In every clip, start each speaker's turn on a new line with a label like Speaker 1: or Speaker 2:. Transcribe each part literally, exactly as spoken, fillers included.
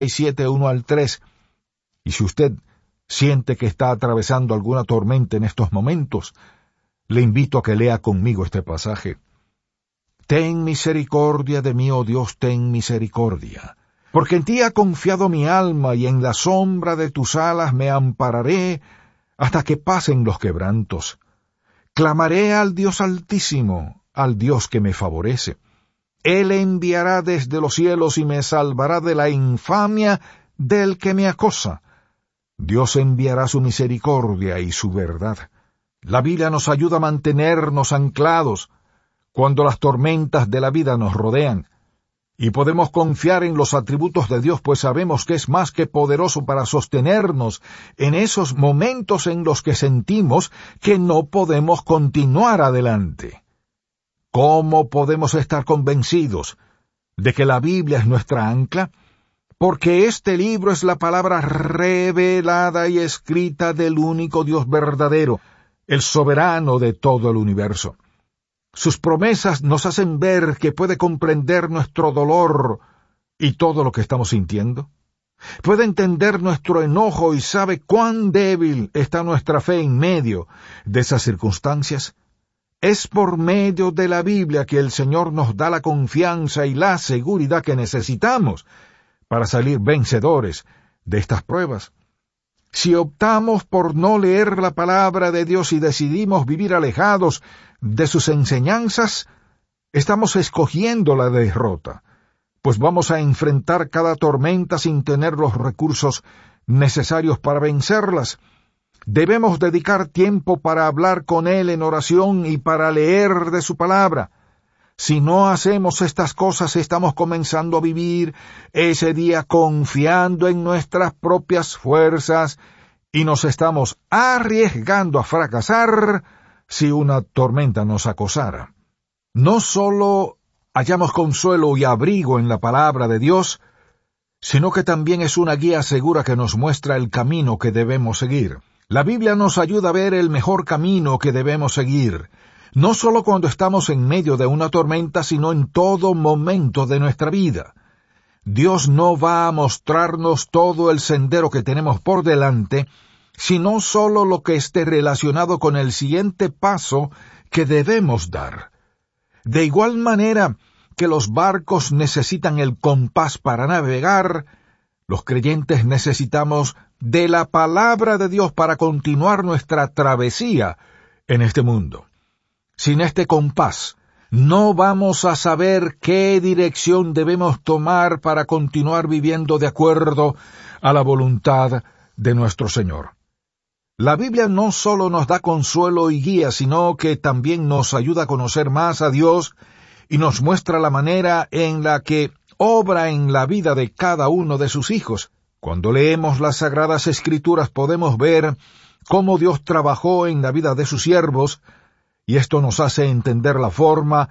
Speaker 1: siete, uno al tres. Y si usted siente que está atravesando alguna tormenta en estos momentos, le invito a que lea conmigo este pasaje. Ten misericordia de mí, oh Dios, ten misericordia. Porque en ti ha confiado mi alma, y en la sombra de tus alas me ampararé hasta que pasen los quebrantos. Clamaré al Dios Altísimo, al Dios que me favorece. Él enviará desde los cielos y me salvará de la infamia del que me acosa. Dios enviará su misericordia y su verdad. La Biblia nos ayuda a mantenernos anclados cuando las tormentas de la vida nos rodean, y podemos confiar en los atributos de Dios, pues sabemos que es más que poderoso para sostenernos en esos momentos en los que sentimos que no podemos continuar adelante. ¿Cómo podemos estar convencidos de que la Biblia es nuestra ancla? Porque este libro es la palabra revelada y escrita del único Dios verdadero, el soberano de todo el universo. Sus promesas nos hacen ver que puede comprender nuestro dolor y todo lo que estamos sintiendo. Puede entender nuestro enojo y sabe cuán débil está nuestra fe en medio de esas circunstancias. Es por medio de la Biblia que el Señor nos da la confianza y la seguridad que necesitamos para salir vencedores de estas pruebas. Si optamos por no leer la palabra de Dios y decidimos vivir alejados de sus enseñanzas, estamos escogiendo la derrota, pues vamos a enfrentar cada tormenta sin tener los recursos necesarios para vencerlas. Debemos dedicar tiempo para hablar con Él en oración y para leer de su palabra. Si no hacemos estas cosas, estamos comenzando a vivir ese día confiando en nuestras propias fuerzas y nos estamos arriesgando a fracasar si una tormenta nos acosara. No solo hallamos consuelo y abrigo en la palabra de Dios, sino que también es una guía segura que nos muestra el camino que debemos seguir. La Biblia nos ayuda a ver el mejor camino que debemos seguir, no solo cuando estamos en medio de una tormenta, sino en todo momento de nuestra vida. Dios no va a mostrarnos todo el sendero que tenemos por delante, sino solo lo que esté relacionado con el siguiente paso que debemos dar. De igual manera que los barcos necesitan el compás para navegar, los creyentes necesitamos de la palabra de Dios para continuar nuestra travesía en este mundo. Sin este compás, no vamos a saber qué dirección debemos tomar para continuar viviendo de acuerdo a la voluntad de nuestro Señor. La Biblia no solo nos da consuelo y guía, sino que también nos ayuda a conocer más a Dios y nos muestra la manera en la que obra en la vida de cada uno de sus hijos. Cuando leemos las Sagradas Escrituras podemos ver cómo Dios trabajó en la vida de sus siervos, y esto nos hace entender la forma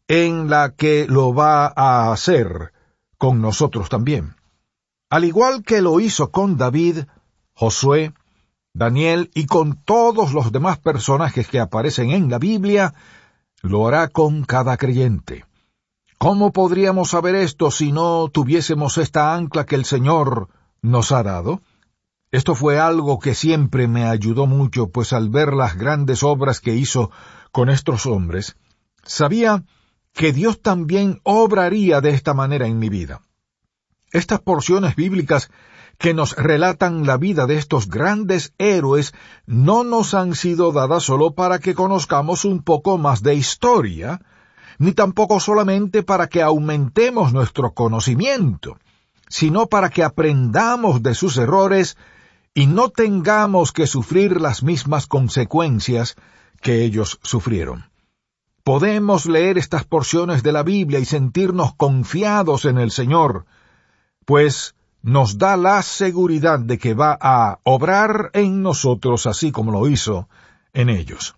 Speaker 1: en la que lo va a hacer con nosotros también. Al igual que lo hizo con David, Josué, Daniel y con todos los demás personajes que aparecen en la Biblia, lo hará con cada creyente. ¿Cómo podríamos saber esto si no tuviésemos esta ancla que el Señor nos ha dado? Esto fue algo que siempre me ayudó mucho, pues al ver las grandes obras que hizo con estos hombres, sabía que Dios también obraría de esta manera en mi vida. Estas porciones bíblicas que nos relatan la vida de estos grandes héroes no nos han sido dadas solo para que conozcamos un poco más de historia, ni tampoco solamente para que aumentemos nuestro conocimiento, sino para que aprendamos de sus errores y no tengamos que sufrir las mismas consecuencias que ellos sufrieron. Podemos leer estas porciones de la Biblia y sentirnos confiados en el Señor, pues nos da la seguridad de que va a obrar en nosotros así como lo hizo en ellos.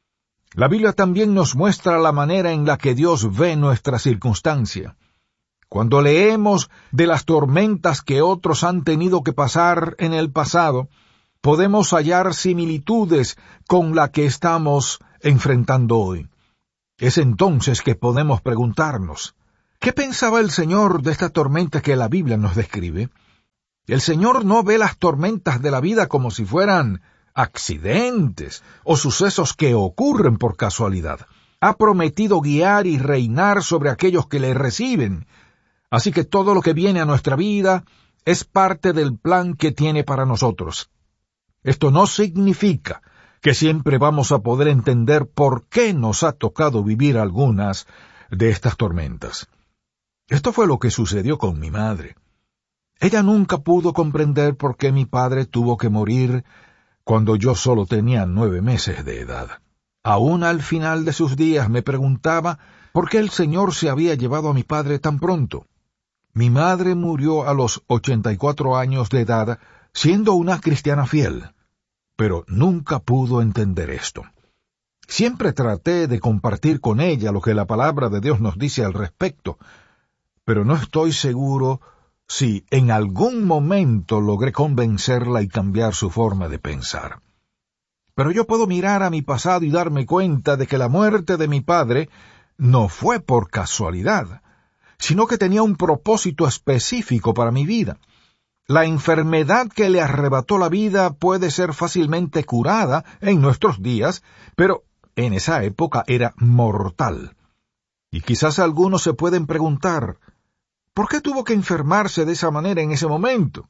Speaker 1: La Biblia también nos muestra la manera en la que Dios ve nuestra circunstancia. Cuando leemos de las tormentas que otros han tenido que pasar en el pasado, podemos hallar similitudes con la que estamos enfrentando hoy. Es entonces que podemos preguntarnos, ¿qué pensaba el Señor de esta tormenta que la Biblia nos describe? El Señor no ve las tormentas de la vida como si fueran accidentes o sucesos que ocurren por casualidad. Ha prometido guiar y reinar sobre aquellos que le reciben. Así que todo lo que viene a nuestra vida es parte del plan que tiene para nosotros. Esto no significa que siempre vamos a poder entender por qué nos ha tocado vivir algunas de estas tormentas. Esto fue lo que sucedió con mi madre. Ella nunca pudo comprender por qué mi padre tuvo que morir cuando yo solo tenía nueve meses de edad. Aún al final de sus días me preguntaba por qué el Señor se había llevado a mi padre tan pronto. Mi madre murió a los ochenta y cuatro años de edad, siendo una cristiana fiel, pero nunca pudo entender esto. Siempre traté de compartir con ella lo que la palabra de Dios nos dice al respecto, pero no estoy seguro si en algún momento logré convencerla y cambiar su forma de pensar. Pero yo puedo mirar a mi pasado y darme cuenta de que la muerte de mi padre no fue por casualidad, sino que tenía un propósito específico para mi vida. La enfermedad que le arrebató la vida puede ser fácilmente curada en nuestros días, pero en esa época era mortal. Y quizás algunos se pueden preguntar, ¿por qué tuvo que enfermarse de esa manera en ese momento?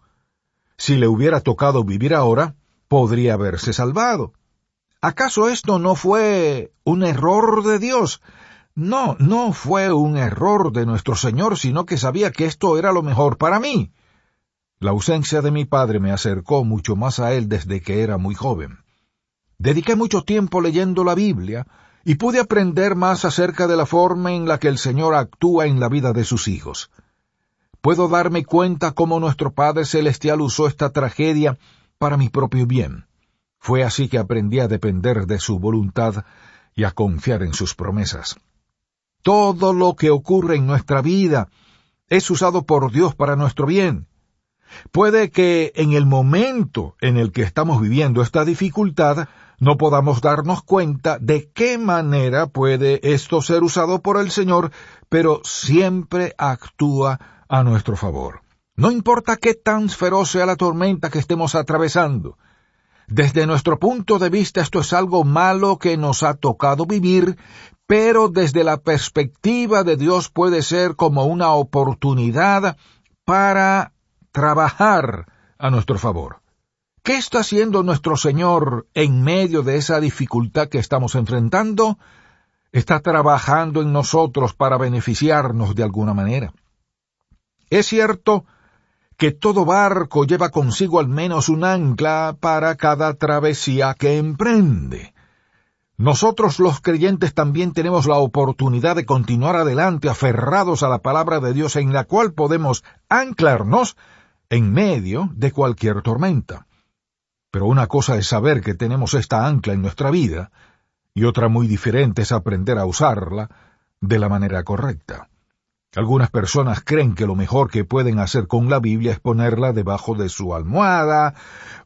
Speaker 1: Si le hubiera tocado vivir ahora, podría haberse salvado. ¿Acaso esto no fue un error de Dios? No, no fue un error de nuestro Señor, sino que sabía que esto era lo mejor para mí. La ausencia de mi padre me acercó mucho más a él desde que era muy joven. Dediqué mucho tiempo leyendo la Biblia y pude aprender más acerca de la forma en la que el Señor actúa en la vida de sus hijos. Puedo darme cuenta cómo nuestro Padre Celestial usó esta tragedia para mi propio bien. Fue así que aprendí a depender de su voluntad y a confiar en sus promesas. Todo lo que ocurre en nuestra vida es usado por Dios para nuestro bien. Puede que en el momento en el que estamos viviendo esta dificultad no podamos darnos cuenta de qué manera puede esto ser usado por el Señor, pero siempre actúa a nuestro favor. No importa qué tan feroz sea la tormenta que estemos atravesando. Desde nuestro punto de vista esto es algo malo que nos ha tocado vivir, pero desde la perspectiva de Dios puede ser como una oportunidad para trabajar a nuestro favor. ¿Qué está haciendo nuestro Señor en medio de esa dificultad que estamos enfrentando? Está trabajando en nosotros para beneficiarnos de alguna manera. Es cierto que todo barco lleva consigo al menos un ancla para cada travesía que emprende. Nosotros los creyentes también tenemos la oportunidad de continuar adelante aferrados a la palabra de Dios en la cual podemos anclarnos en medio de cualquier tormenta. Pero una cosa es saber que tenemos esta ancla en nuestra vida, y otra muy diferente es aprender a usarla de la manera correcta. Algunas personas creen que lo mejor que pueden hacer con la Biblia es ponerla debajo de su almohada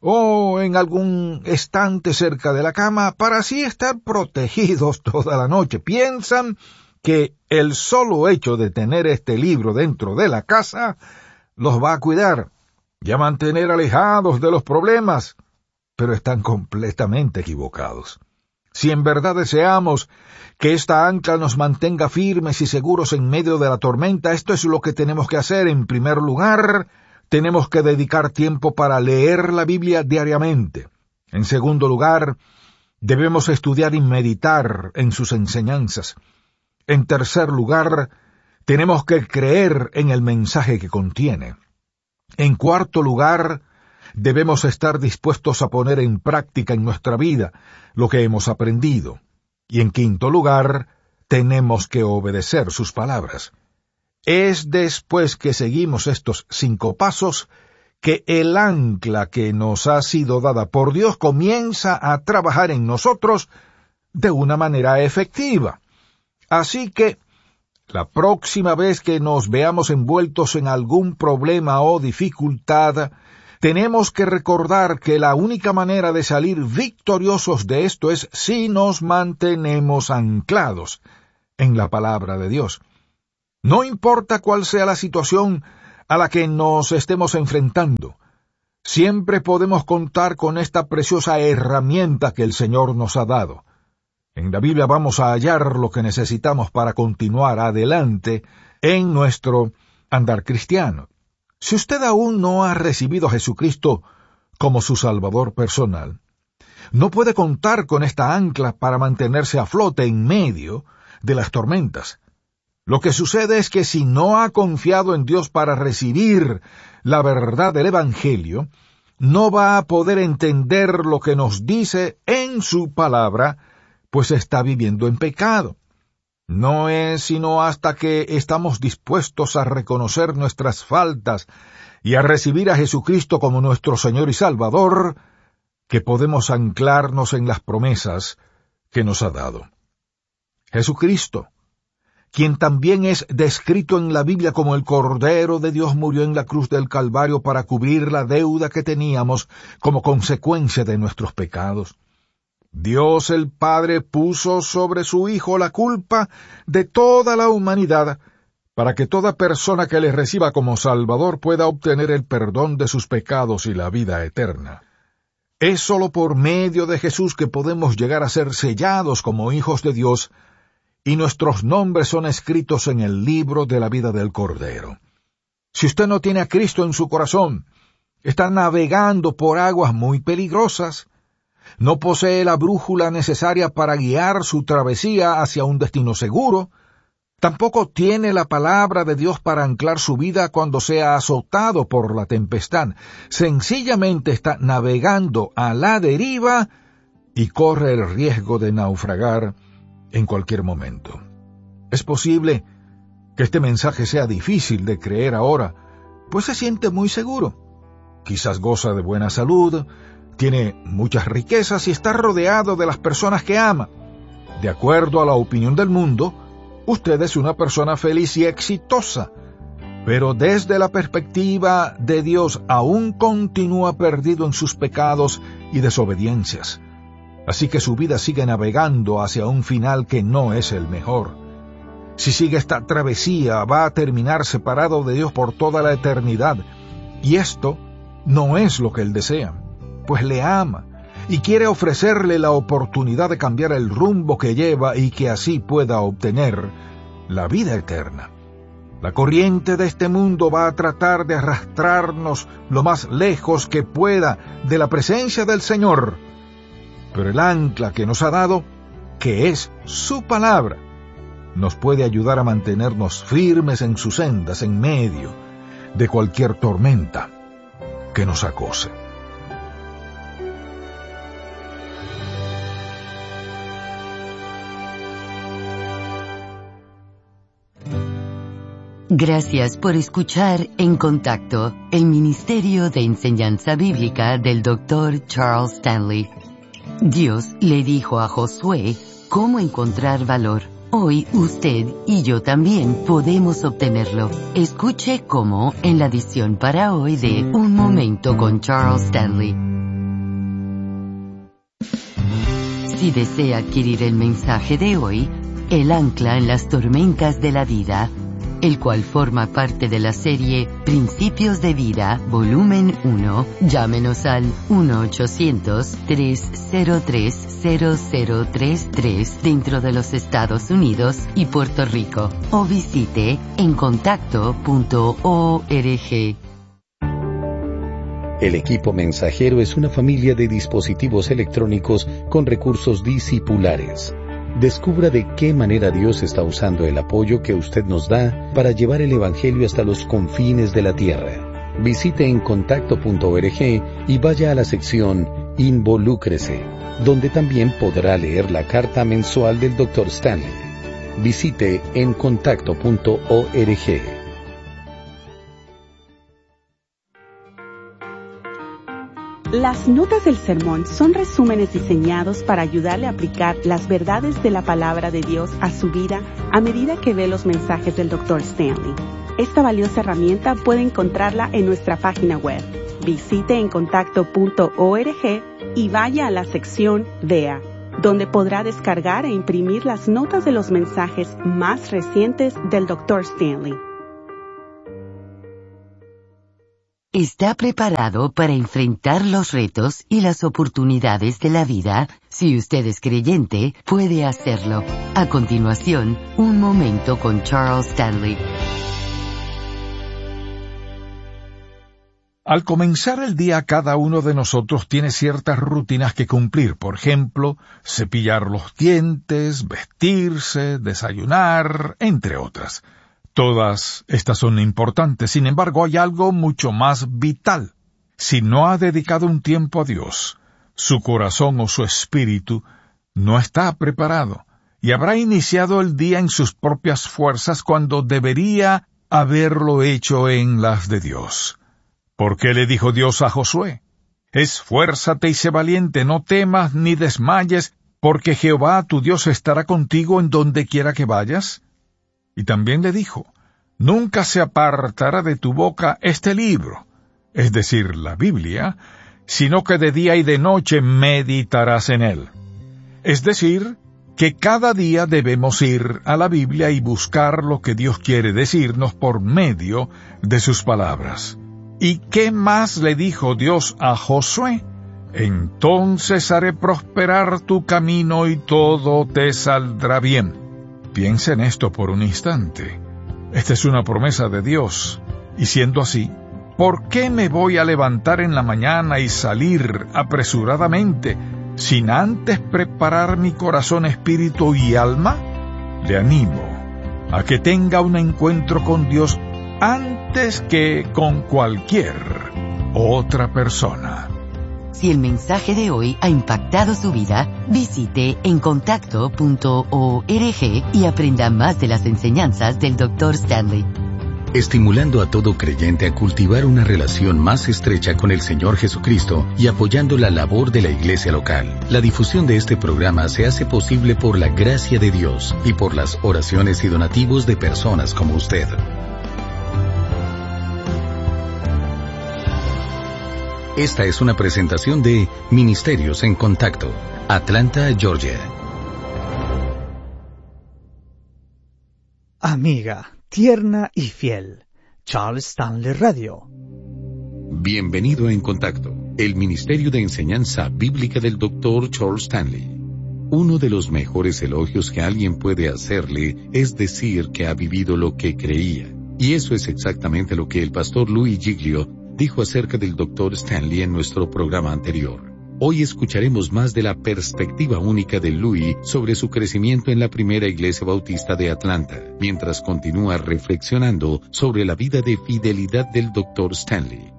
Speaker 1: o en algún estante cerca de la cama para así estar protegidos toda la noche. Piensan que el solo hecho de tener este libro dentro de la casa los va a cuidar y a mantener alejados de los problemas, pero están completamente equivocados. Si en verdad deseamos que esta ancla nos mantenga firmes y seguros en medio de la tormenta, esto es lo que tenemos que hacer. En primer lugar, tenemos que dedicar tiempo para leer la Biblia diariamente. En segundo lugar, debemos estudiar y meditar en sus enseñanzas. En tercer lugar, tenemos que creer en el mensaje que contiene. En cuarto lugar, debemos estar dispuestos a poner en práctica en nuestra vida lo que hemos aprendido. Y en quinto lugar, tenemos que obedecer sus palabras. Es después que seguimos estos cinco pasos que el ancla que nos ha sido dada por Dios comienza a trabajar en nosotros de una manera efectiva. Así que, la próxima vez que nos veamos envueltos en algún problema o dificultad, tenemos que recordar que la única manera de salir victoriosos de esto es si nos mantenemos anclados en la palabra de Dios. No importa cuál sea la situación a la que nos estemos enfrentando, siempre podemos contar con esta preciosa herramienta que el Señor nos ha dado. En la Biblia vamos a hallar lo que necesitamos para continuar adelante en nuestro andar cristiano. Si usted aún no ha recibido a Jesucristo como su Salvador personal, no puede contar con esta ancla para mantenerse a flote en medio de las tormentas. Lo que sucede es que si no ha confiado en Dios para recibir la verdad del Evangelio, no va a poder entender lo que nos dice en su palabra, pues está viviendo en pecado. No es sino hasta que estamos dispuestos a reconocer nuestras faltas y a recibir a Jesucristo como nuestro Señor y Salvador, que podemos anclarnos en las promesas que nos ha dado. Jesucristo, quien también es descrito en la Biblia como el Cordero de Dios, murió en la cruz del Calvario para cubrir la deuda que teníamos como consecuencia de nuestros pecados. Dios el Padre puso sobre su Hijo la culpa de toda la humanidad, para que toda persona que le reciba como Salvador pueda obtener el perdón de sus pecados y la vida eterna. Es sólo por medio de Jesús que podemos llegar a ser sellados como hijos de Dios, y nuestros nombres son escritos en el libro de la vida del Cordero. Si usted no tiene a Cristo en su corazón, está navegando por aguas muy peligrosas. No posee la brújula necesaria para guiar su travesía hacia un destino seguro. Tampoco tiene la palabra de Dios para anclar su vida cuando sea azotado por la tempestad. Sencillamente está navegando a la deriva y corre el riesgo de naufragar en cualquier momento. Es posible que este mensaje sea difícil de creer ahora, pues se siente muy seguro. Quizás goza de buena salud, tiene muchas riquezas y está rodeado de las personas que ama. De acuerdo a la opinión del mundo, usted es una persona feliz y exitosa, pero desde la perspectiva de Dios aún continúa perdido en sus pecados y desobediencias. Así que su vida sigue navegando hacia un final que no es el mejor. Si sigue esta travesía, va a terminar separado de Dios por toda la eternidad, y esto no es lo que Él desea, pues le ama y quiere ofrecerle la oportunidad de cambiar el rumbo que lleva y que así pueda obtener la vida eterna. La corriente de este mundo va a tratar de arrastrarnos lo más lejos que pueda de la presencia del Señor, pero el ancla que nos ha dado, que es su palabra, nos puede ayudar a mantenernos firmes en sus sendas en medio de cualquier tormenta que nos acose.
Speaker 2: Gracias por escuchar En Contacto, el Ministerio de Enseñanza Bíblica del doctor Charles Stanley. Dios le dijo a Josué cómo encontrar valor. Hoy usted y yo también podemos obtenerlo. Escuche cómo en la edición para hoy de Un Momento con Charles Stanley. Si desea adquirir el mensaje de hoy, El ancla en las tormentas de la vida, el cual forma parte de la serie Principios de Vida, volumen uno, llámenos al uno ochocientos, tres cero tres, cero cero tres tres dentro de los Estados Unidos y Puerto Rico, o visite en contacto punto org.
Speaker 3: El equipo mensajero es una familia de dispositivos electrónicos con recursos discipulares. Descubra de qué manera Dios está usando el apoyo que usted nos da para llevar el Evangelio hasta los confines de la tierra. Visite en contacto punto org y vaya a la sección Involúcrese, donde también podrá leer la carta mensual del doctor Stanley. Visite en contacto punto org.
Speaker 4: Las notas del sermón son resúmenes diseñados para ayudarle a aplicar las verdades de la palabra de Dios a su vida a medida que ve los mensajes del doctor Stanley. Esta valiosa herramienta puede encontrarla en nuestra página web. Visite en contacto punto org y vaya a la sección Vea, donde podrá descargar e imprimir las notas de los mensajes más recientes del doctor Stanley.
Speaker 2: ¿Está preparado para enfrentar los retos y las oportunidades de la vida? Si usted es creyente, puede hacerlo. A continuación, un momento con Charles Stanley.
Speaker 1: Al comenzar el día, cada uno de nosotros tiene ciertas rutinas que cumplir. Por ejemplo, cepillar los dientes, vestirse, desayunar, entre otras. Todas estas son importantes. Sin embargo, hay algo mucho más vital. Si no ha dedicado un tiempo a Dios, su corazón o su espíritu no está preparado y habrá iniciado el día en sus propias fuerzas cuando debería haberlo hecho en las de Dios. ¿Por qué le dijo Dios a Josué? Esfuérzate y sé valiente, no temas ni desmayes, porque Jehová tu Dios estará contigo en donde quiera que vayas. Y también le dijo, nunca se apartará de tu boca este libro, es decir, la Biblia, sino que de día y de noche meditarás en él. Es decir, que cada día debemos ir a la Biblia y buscar lo que Dios quiere decirnos por medio de sus palabras. ¿Y qué más le dijo Dios a Josué? Entonces haré prosperar tu camino y todo te saldrá bien. Piensa en esto por un instante. Esta es una promesa de Dios. Y siendo así, ¿por qué me voy a levantar en la mañana y salir apresuradamente, sin antes preparar mi corazón, espíritu y alma? Le animo a que tenga un encuentro con Dios antes que con cualquier otra persona.
Speaker 2: Si el mensaje de hoy ha impactado su vida, visite encontacto punto org y aprenda más de las enseñanzas del doctor Stanley.
Speaker 3: Estimulando a todo creyente a cultivar una relación más estrecha con el Señor Jesucristo y apoyando la labor de la iglesia local. La difusión de este programa se hace posible por la gracia de Dios y por las oraciones y donativos de personas como usted. Esta es una presentación de Ministerios en Contacto, Atlanta, Georgia.
Speaker 5: Amiga, tierna y fiel, Charles Stanley Radio.
Speaker 3: Bienvenido a En Contacto, el Ministerio de Enseñanza Bíblica del doctor Charles Stanley. Uno de los mejores elogios que alguien puede hacerle es decir que ha vivido lo que creía. Y eso es exactamente lo que el pastor Louis Giglio dijo acerca del doctor Stanley en nuestro programa anterior. Hoy escucharemos más de la perspectiva única de Louis sobre su crecimiento en la primera iglesia bautista de Atlanta, mientras continúa reflexionando sobre la vida de fidelidad del doctor Stanley.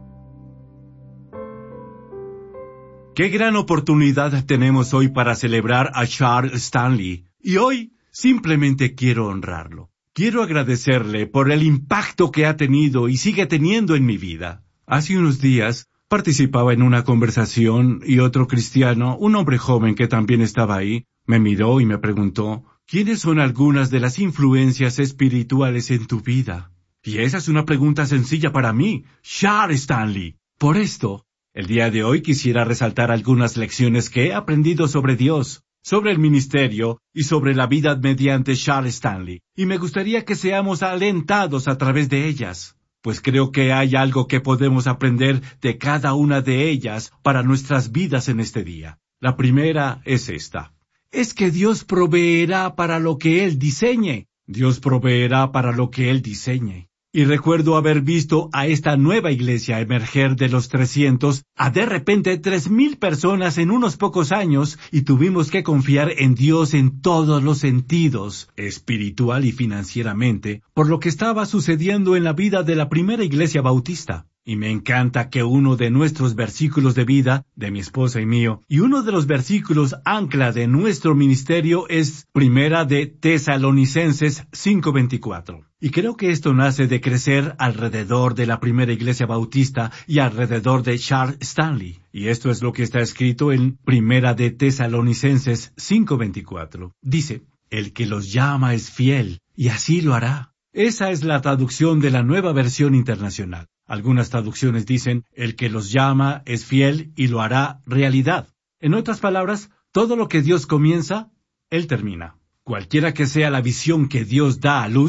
Speaker 6: Qué gran oportunidad tenemos hoy para celebrar a Charles Stanley, y hoy simplemente quiero honrarlo. Quiero agradecerle por el impacto que ha tenido y sigue teniendo en mi vida. Hace unos días participaba en una conversación y otro cristiano, un hombre joven que también estaba ahí, me miró y me preguntó, ¿quiénes son algunas de las influencias espirituales en tu vida? Y esa es una pregunta sencilla para mí, Charles Stanley. Por esto, el día de hoy quisiera resaltar algunas lecciones que he aprendido sobre Dios, sobre el ministerio y sobre la vida mediante Charles Stanley. Y me gustaría que seamos alentados a través de ellas, pues creo que hay algo que podemos aprender de cada una de ellas para nuestras vidas en este día. La primera es esta. Es que Dios proveerá para lo que Él diseñe. Dios proveerá para lo que Él diseñe. Y recuerdo haber visto a esta nueva iglesia emerger de los trescientos a de repente tres mil personas en unos pocos años, y tuvimos que confiar en Dios en todos los sentidos, espiritual y financieramente, por lo que estaba sucediendo en la vida de la primera iglesia bautista. Y me encanta que uno de nuestros versículos de vida, de mi esposa y mío, y uno de los versículos ancla de nuestro ministerio es Primera de Tesalonicenses cinco veinticuatro. Y creo que esto nace de crecer alrededor de la primera iglesia bautista y alrededor de Charles Stanley. Y esto es lo que está escrito en Primera de Tesalonicenses cinco veinticuatro. Dice, el que los llama es fiel, y así lo hará. Esa es la traducción de la Nueva Versión Internacional. Algunas traducciones dicen, el que los llama es fiel y lo hará realidad. En otras palabras, todo lo que Dios comienza, Él termina. Cualquiera que sea la visión que Dios da a luz,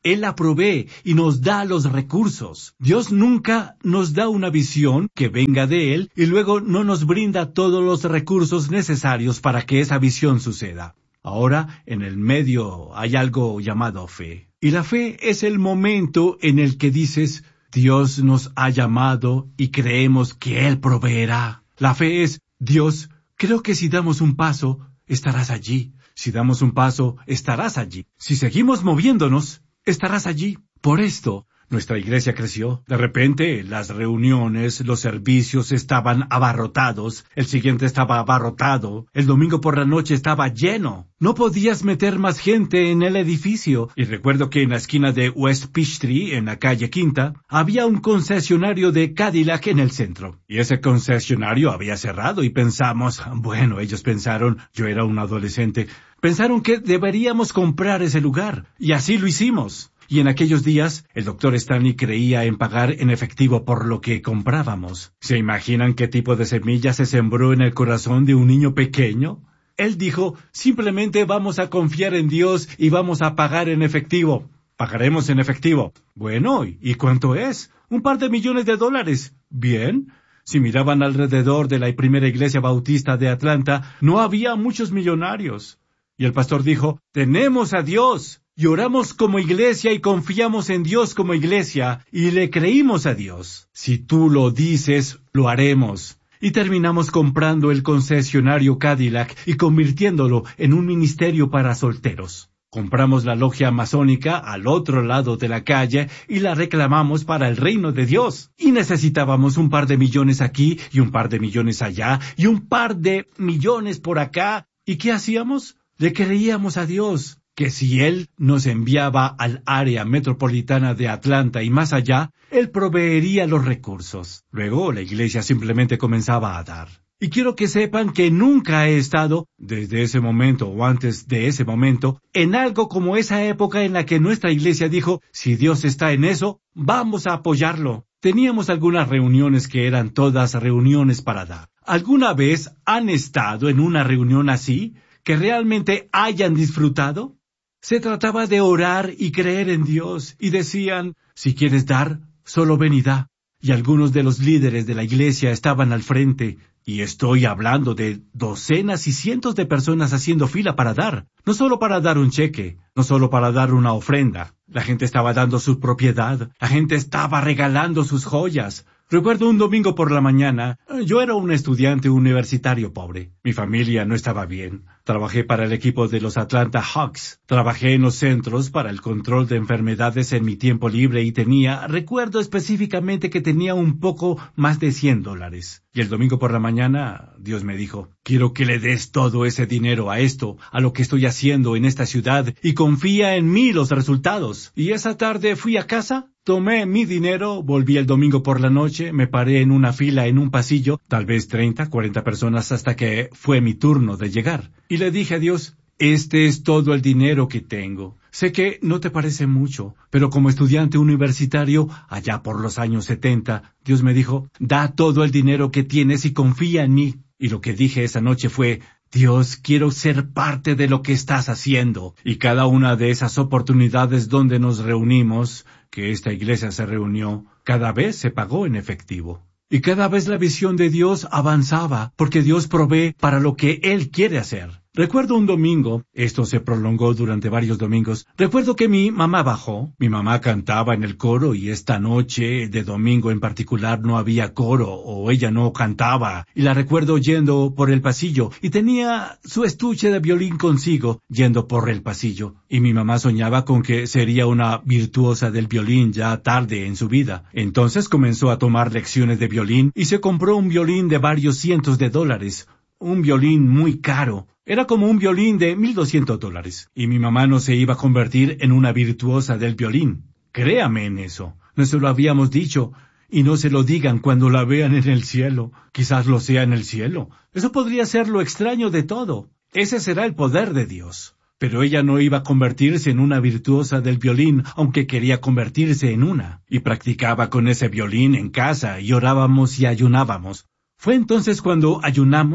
Speaker 6: Él la provee y nos da los recursos. Dios nunca nos da una visión que venga de Él y luego no nos brinda todos los recursos necesarios para que esa visión suceda. Ahora, en el medio hay algo llamado fe. Y la fe es el momento en el que dices, Dios nos ha llamado y creemos que Él proveerá. La fe es, Dios, creo que si damos un paso, estarás allí. Si damos un paso, estarás allí. Si seguimos moviéndonos, estarás allí. Por esto, nuestra iglesia creció. De repente, las reuniones, los servicios estaban abarrotados. El siguiente estaba abarrotado. El domingo por la noche estaba lleno. No podías meter más gente en el edificio. Y recuerdo que en la esquina de West Peachtree, en la calle Quinta, había un concesionario de Cadillac en el centro. Y ese concesionario había cerrado y pensamos, bueno, ellos pensaron, yo era un adolescente, pensaron que deberíamos comprar ese lugar. Y así lo hicimos. Y en aquellos días, el doctor Stanley creía en pagar en efectivo por lo que comprábamos. ¿Se imaginan qué tipo de semilla se sembró en el corazón de un niño pequeño? Él dijo, simplemente vamos a confiar en Dios y vamos a pagar en efectivo. Pagaremos en efectivo. Bueno, ¿y cuánto es? Un par de millones de dólares. Bien. Si miraban alrededor de la primera iglesia bautista de Atlanta, no había muchos millonarios. Y el pastor dijo, tenemos a Dios. Y oramos como iglesia y confiamos en Dios como iglesia y le creímos a Dios. Si tú lo dices, lo haremos. Y terminamos comprando el concesionario Cadillac y convirtiéndolo en un ministerio para solteros. Compramos la logia masónica al otro lado de la calle y la reclamamos para el reino de Dios. Y necesitábamos un par de millones aquí y un par de millones allá y un par de millones por acá. ¿Y qué hacíamos? Le creíamos a Dios. Que si Él nos enviaba al área metropolitana de Atlanta y más allá, Él proveería los recursos. Luego la iglesia simplemente comenzaba a dar. Y quiero que sepan que nunca he estado, desde ese momento o antes de ese momento, en algo como esa época en la que nuestra iglesia dijo, si Dios está en eso, vamos a apoyarlo. Teníamos algunas reuniones que eran todas reuniones para dar. ¿Alguna vez han estado en una reunión así, que realmente hayan disfrutado? Se trataba de orar y creer en Dios, y decían, si quieres dar, solo ven y da. Y algunos de los líderes de la iglesia estaban al frente, y estoy hablando de docenas y cientos de personas haciendo fila para dar, no solo para dar un cheque, no solo para dar una ofrenda. La gente estaba dando su propiedad, la gente estaba regalando sus joyas. Recuerdo un domingo por la mañana, yo era un estudiante universitario pobre. Mi familia no estaba bien. Trabajé para el equipo de los Atlanta Hawks. Trabajé en los centros para el control de enfermedades en mi tiempo libre y tenía, recuerdo específicamente que tenía un poco más de cien dólares. Y el domingo por la mañana, Dios me dijo, quiero que le des todo ese dinero a esto, a lo que estoy haciendo en esta ciudad, y confía en mí los resultados. Y esa tarde fui a casa. Tomé mi dinero, volví el domingo por la noche, me paré en una fila en un pasillo, tal vez treinta, cuarenta personas hasta que fue mi turno de llegar. Y le dije a Dios, este es todo el dinero que tengo. Sé que no te parece mucho, pero como estudiante universitario, allá por los años setenta, Dios me dijo, da todo el dinero que tienes y confía en mí. Y lo que dije esa noche fue, Dios, quiero ser parte de lo que estás haciendo. Y cada una de esas oportunidades donde nos reunimos, que esta iglesia se reunió, cada vez se pagó en efectivo. Y cada vez la visión de Dios avanzaba, porque Dios provee para lo que Él quiere hacer. Recuerdo un domingo, esto se prolongó durante varios domingos, recuerdo que mi mamá bajó, mi mamá cantaba en el coro y esta noche de domingo en particular no había coro o ella no cantaba y la recuerdo yendo por el pasillo y tenía su estuche de violín consigo yendo por el pasillo y mi mamá soñaba con que sería una virtuosa del violín ya tarde en su vida. Entonces comenzó a tomar lecciones de violín y se compró un violín de varios cientos de dólares, un violín muy caro. Era como un violín de mil doscientos dólares, y mi mamá no se iba a convertir en una virtuosa del violín. Créame en eso. No se lo habíamos dicho, y no se lo digan cuando la vean en el cielo. Quizás lo sea en el cielo. Eso podría ser lo extraño de todo. Ese será el poder de Dios. Pero ella no iba a convertirse en una virtuosa del violín, aunque quería convertirse en una. Y practicaba con ese violín en casa, y orábamos y ayunábamos. Fue entonces cuando ayunamos,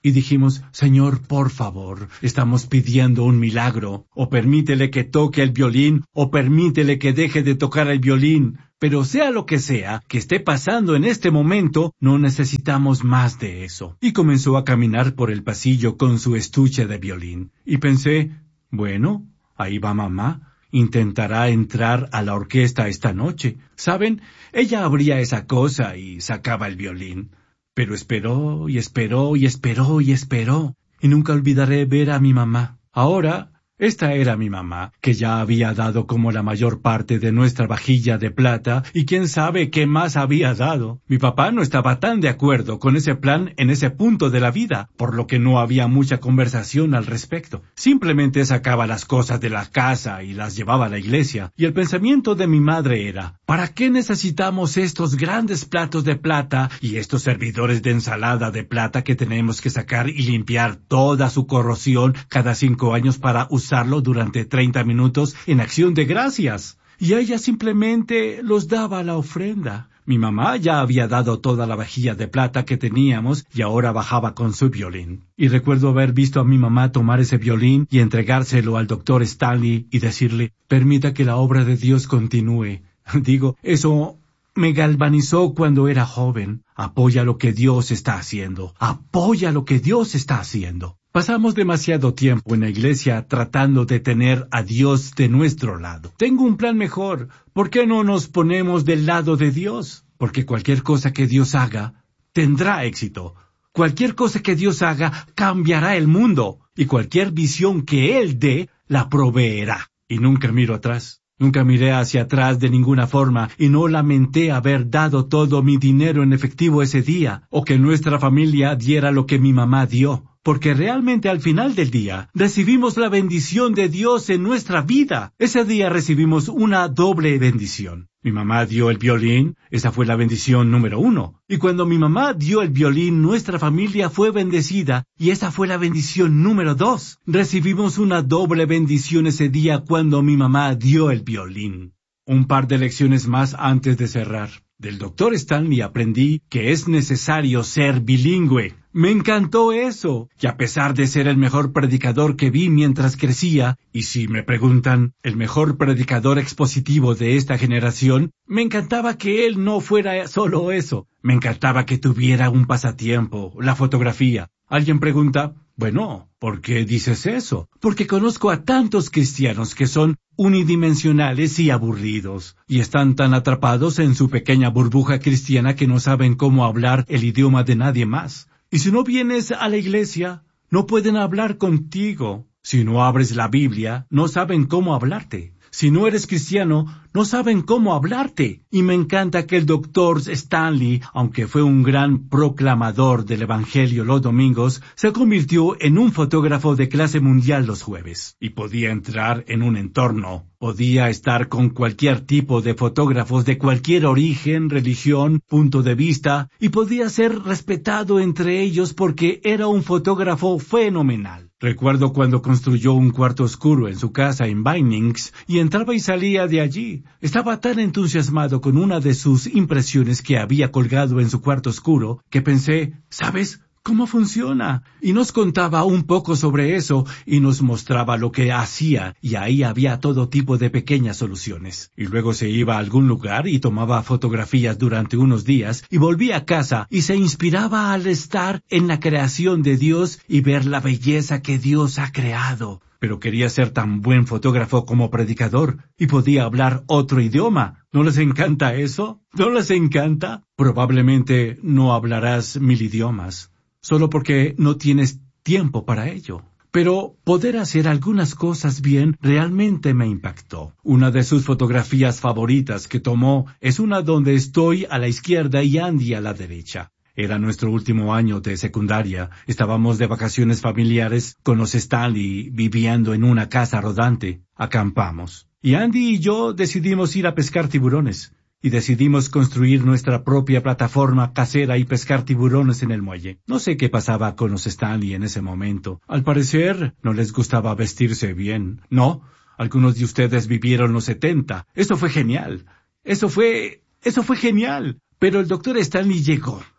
Speaker 6: y dijimos, Señor, por favor, estamos pidiendo un milagro, o permítele que toque el violín, o permítele que deje de tocar el violín. Pero sea lo que sea que esté pasando en este momento, no necesitamos más de eso. Y comenzó a caminar por el pasillo con su estuche de violín. Y pensé, bueno, ahí va mamá. Intentará entrar a la orquesta esta noche. ¿Saben? Ella abría esa cosa y sacaba el violín. Pero esperó y esperó y esperó y esperó. Y nunca olvidaré ver a mi mamá. Ahora, esta era mi mamá, que ya había dado como la mayor parte de nuestra vajilla de plata, y quién sabe qué más había dado. Mi papá no estaba tan de acuerdo con ese plan en ese punto de la vida, por lo que no había mucha conversación al respecto. Simplemente sacaba las cosas de la casa y las llevaba a la iglesia, y el pensamiento de mi madre era, ¿para qué necesitamos estos grandes platos de plata y estos servidores de ensalada de plata que tenemos que sacar y limpiar toda su corrosión cada cinco años para usar usarlo durante treinta minutos en acción de gracias? Y ella simplemente los daba a la ofrenda. Mi mamá ya había dado toda la vajilla de plata que teníamos y ahora bajaba con su violín. Y recuerdo haber visto a mi mamá tomar ese violín y entregárselo al doctor Stanley y decirle, permita que la obra de Dios continúe. Digo, eso me galvanizó cuando era joven. Apoya lo que Dios está haciendo. Apoya lo que Dios está haciendo. Pasamos demasiado tiempo en la iglesia tratando de tener a Dios de nuestro lado. Tengo un plan mejor. ¿Por qué no nos ponemos del lado de Dios? Porque cualquier cosa que Dios haga tendrá éxito. Cualquier cosa que Dios haga cambiará el mundo. Y cualquier visión que Él dé la proveerá. Y nunca miro atrás. Nunca miré hacia atrás de ninguna forma y no lamenté haber dado todo mi dinero en efectivo ese día, o que nuestra familia diera lo que mi mamá dio, porque realmente al final del día recibimos la bendición de Dios en nuestra vida. Ese día recibimos una doble bendición. Mi mamá dio el violín, esa fue la bendición número uno. Y cuando mi mamá dio el violín, nuestra familia fue bendecida, y esa fue la bendición número dos. Recibimos una doble bendición ese día cuando mi mamá dio el violín. Un par de lecciones más antes de cerrar. Del doctor Stanley aprendí que es necesario ser bilingüe. Me encantó eso. Y a pesar de ser el mejor predicador que vi mientras crecía, y si me preguntan, el mejor predicador expositivo de esta generación, me encantaba que él no fuera solo eso. Me encantaba que tuviera un pasatiempo, la fotografía. Alguien pregunta, bueno, ¿por qué dices eso? Porque conozco a tantos cristianos que son unidimensionales y aburridos, y están tan atrapados en su pequeña burbuja cristiana que no saben cómo hablar el idioma de nadie más. Y si no vienes a la iglesia, no pueden hablar contigo. Si no abres la Biblia, no saben cómo hablarte. Si no eres cristiano, no saben cómo hablarte. Y me encanta que el doctor Stanley, aunque fue un gran proclamador del Evangelio los domingos, se convirtió en un fotógrafo de clase mundial los jueves. Y podía entrar en un entorno. Podía estar con cualquier tipo de fotógrafos de cualquier origen, religión, punto de vista, y podía ser respetado entre ellos porque era un fotógrafo fenomenal. Recuerdo cuando construyó un cuarto oscuro en su casa en Vinings y entraba y salía de allí. Estaba tan entusiasmado con una de sus impresiones que había colgado en su cuarto oscuro que pensé, ¿sabes cómo funciona? Y nos contaba un poco sobre eso y nos mostraba lo que hacía, y ahí había todo tipo de pequeñas soluciones. Y luego se iba a algún lugar y tomaba fotografías durante unos días y volvía a casa y se inspiraba al estar en la creación de Dios y ver la belleza que Dios ha creado. Pero quería ser tan buen fotógrafo como predicador y podía hablar otro idioma. ¿No les encanta eso? ¿No les encanta? Probablemente no hablarás mil idiomas, solo porque no tienes tiempo para ello. Pero poder hacer algunas cosas bien realmente me impactó. Una de sus fotografías favoritas que tomó es una donde estoy a la izquierda y Andy a la derecha. Era nuestro último año de secundaria. Estábamos de vacaciones familiares con los Stanley viviendo en una casa rodante. Acampamos. Y Andy y yo decidimos ir a pescar tiburones. Y decidimos construir nuestra propia plataforma casera y pescar tiburones en el muelle. No sé qué pasaba con los Stanley en ese momento. Al parecer, no les gustaba vestirse bien. No, algunos de ustedes vivieron los setenta. Eso fue genial. Eso fue... eso fue genial. Pero el doctor Stanley llegó.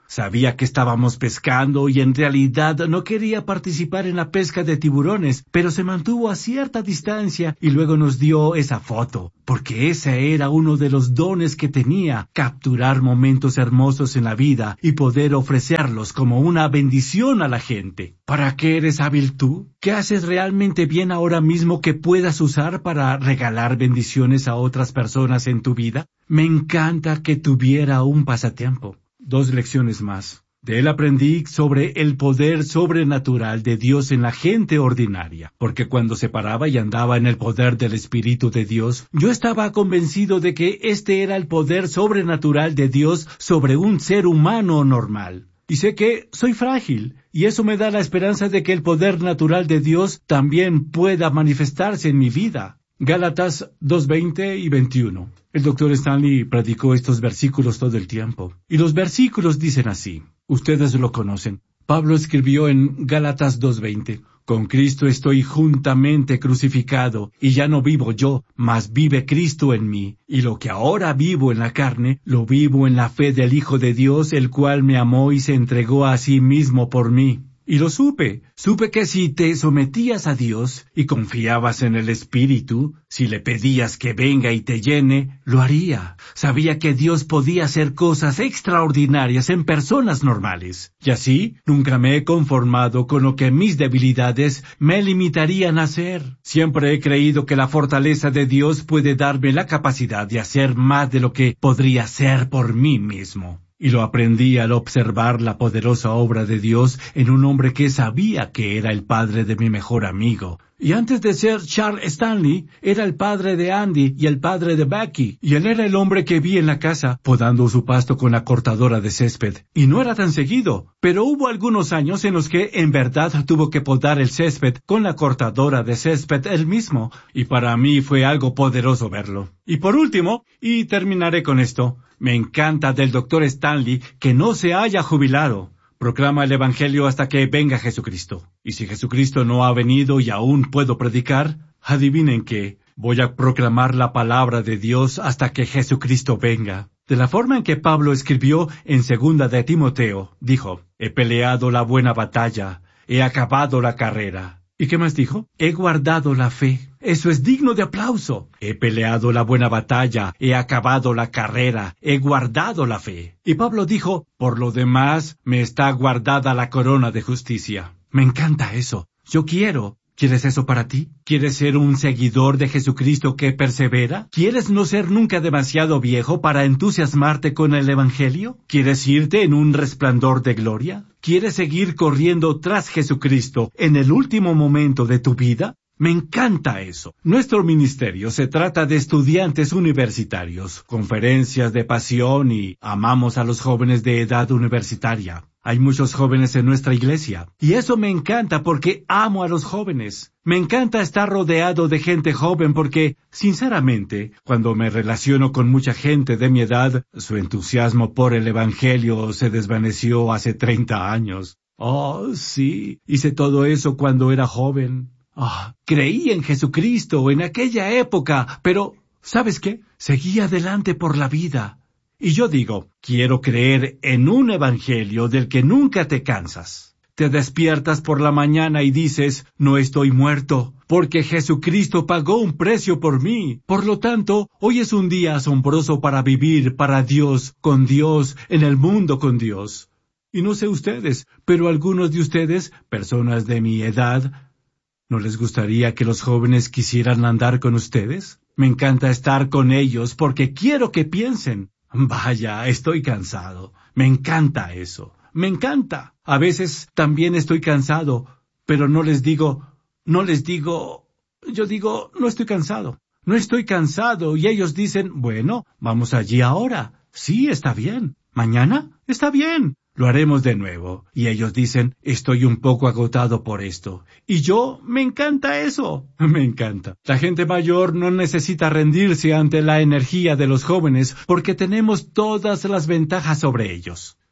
Speaker 6: Sabía que estábamos pescando y en realidad no quería participar en la pesca de tiburones, pero se mantuvo a cierta distancia y luego nos dio esa foto, porque ese era uno de los dones que tenía, capturar momentos hermosos en la vida y poder ofrecerlos como una bendición a la gente. ¿Para qué eres hábil tú? ¿Qué haces realmente bien ahora mismo que puedas usar para regalar bendiciones a otras personas en tu vida? Me encanta que tuviera un pasatiempo. Dos lecciones más. De él aprendí sobre el poder sobrenatural de Dios en la gente ordinaria, porque cuando se paraba y andaba en el poder del Espíritu de Dios, yo estaba convencido de que este era el poder sobrenatural de Dios sobre un ser humano normal. Y sé que soy frágil, y eso me da la esperanza de que el poder natural de Dios también pueda manifestarse en mi vida. Gálatas dos veinte y veintiuno. El doctor Stanley predicó estos versículos todo el tiempo. Y los versículos dicen así. Ustedes lo conocen. Pablo escribió en Gálatas dos veinte. Con Cristo estoy juntamente crucificado, y ya no vivo yo, mas vive Cristo en mí. Y lo que ahora vivo en la carne, lo vivo en la fe del Hijo de Dios, el cual me amó y se entregó a sí mismo por mí. Y lo supe, supe que si te sometías a Dios y confiabas en el Espíritu, si le pedías que venga y te llene, lo haría. Sabía que Dios podía hacer cosas extraordinarias en personas normales. Y así, nunca me he conformado con lo que mis debilidades me limitarían a hacer. Siempre he creído que la fortaleza de Dios puede darme la capacidad de hacer más de lo que podría hacer por mí mismo. Y lo aprendí al observar la poderosa obra de Dios en un hombre que sabía que era el padre de mi mejor amigo. Y antes de ser Charles Stanley, era el padre de Andy y el padre de Becky. Y él era el hombre que vi en la casa, podando su pasto con la cortadora de césped. Y no era tan seguido, pero hubo algunos años en los que en verdad tuvo que podar el césped con la cortadora de césped él mismo. Y para mí fue algo poderoso verlo. Y por último, y terminaré con esto, me encanta del doctor Stanley que no se haya jubilado. Proclama el Evangelio hasta que venga Jesucristo. Y si Jesucristo no ha venido y aún puedo predicar, adivinen qué, voy a proclamar la palabra de Dios hasta que Jesucristo venga. De la forma en que Pablo escribió en segunda de Timoteo, dijo, he peleado la buena batalla, he acabado la carrera. ¿Y qué más dijo? He guardado la fe. Eso es digno de aplauso. He peleado la buena batalla, he acabado la carrera, he guardado la fe. Y Pablo dijo, por lo demás, me está guardada la corona de justicia. Me encanta eso. Yo quiero. ¿Quieres eso para ti? ¿Quieres ser un seguidor de Jesucristo que persevera? ¿Quieres no ser nunca demasiado viejo para entusiasmarte con el Evangelio? ¿Quieres irte en un resplandor de gloria? ¿Quieres seguir corriendo tras Jesucristo en el último momento de tu vida? Me encanta eso. Nuestro ministerio se trata de estudiantes universitarios, conferencias de pasión y amamos a los jóvenes de edad universitaria. Hay muchos jóvenes en nuestra iglesia, y eso me encanta porque amo a los jóvenes. Me encanta estar rodeado de gente joven porque, sinceramente, cuando me relaciono con mucha gente de mi edad, su entusiasmo por el Evangelio se desvaneció hace treinta años. Oh, sí, hice todo eso cuando era joven. Ah, creí en Jesucristo en aquella época, pero, ¿sabes qué? Seguí adelante por la vida. Y yo digo, quiero creer en un evangelio del que nunca te cansas. Te despiertas por la mañana y dices, no estoy muerto, porque Jesucristo pagó un precio por mí. Por lo tanto, hoy es un día asombroso para vivir para Dios, con Dios, en el mundo con Dios. Y no sé ustedes, pero algunos de ustedes, personas de mi edad, ¿no les gustaría que los jóvenes quisieran andar con ustedes? Me encanta estar con ellos porque quiero que piensen. Vaya, estoy cansado. Me encanta eso. Me encanta. A veces también estoy cansado, pero no les digo, no les digo, yo digo, no estoy cansado. No estoy cansado y ellos dicen, bueno, vamos allí ahora. Sí, está bien. ¿Mañana? Está bien. Lo haremos de nuevo. Y ellos dicen, estoy un poco agotado por esto. Y yo, me encanta eso. Me encanta. La gente mayor no necesita rendirse ante la energía de los jóvenes porque tenemos todas las ventajas sobre ellos.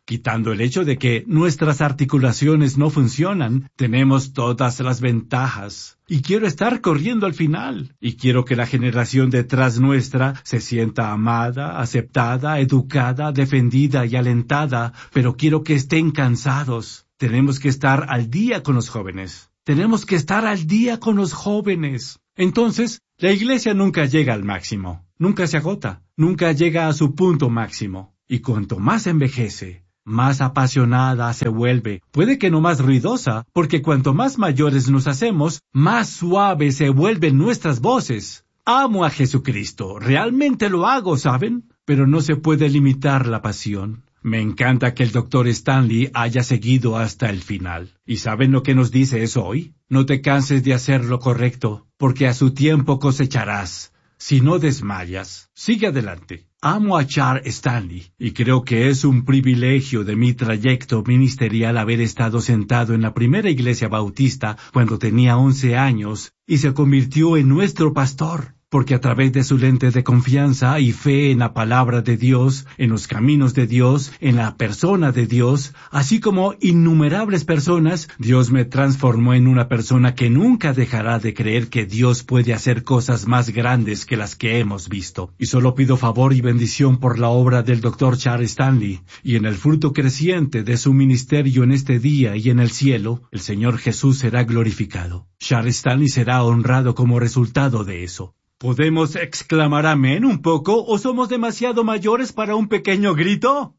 Speaker 6: Quitando el hecho de que nuestras articulaciones no funcionan, tenemos todas las ventajas. Y quiero estar corriendo al final. Y quiero que la generación detrás nuestra se sienta amada, aceptada, educada, defendida y alentada, pero quiero que estén cansados. Tenemos que estar al día con los jóvenes. Tenemos que estar al día con los jóvenes. Entonces, la iglesia nunca llega al máximo. Nunca se agota. Nunca llega a su punto máximo. Y cuanto más envejece, más apasionada se vuelve, puede que no más ruidosa, porque cuanto más mayores nos hacemos, más suaves se vuelven nuestras voces. Amo a Jesucristo, realmente lo hago, ¿saben? Pero no se puede limitar la pasión. Me encanta que el doctor Stanley haya seguido hasta el final. ¿Y saben lo que nos dice eso hoy? No te canses de hacer lo correcto, porque a su tiempo cosecharás. Si no desmayas, sigue adelante. Amo a Charles Stanley y creo que es un privilegio de mi trayecto ministerial haber estado sentado en la primera iglesia bautista cuando tenía once años y se convirtió en nuestro pastor. Porque a través de su lente de confianza y fe en la palabra de Dios, en los caminos de Dios, en la persona de Dios, así como innumerables personas, Dios me transformó en una persona que nunca dejará de creer que Dios puede hacer cosas más grandes que las que hemos visto. Y solo pido favor y bendición por la obra del doctor Charles Stanley, y en el fruto creciente de su ministerio en este día y en el cielo, el Señor Jesús será glorificado. Charles Stanley será honrado como resultado de eso. ¿Podemos exclamar amén un poco o somos demasiado mayores para un pequeño grito?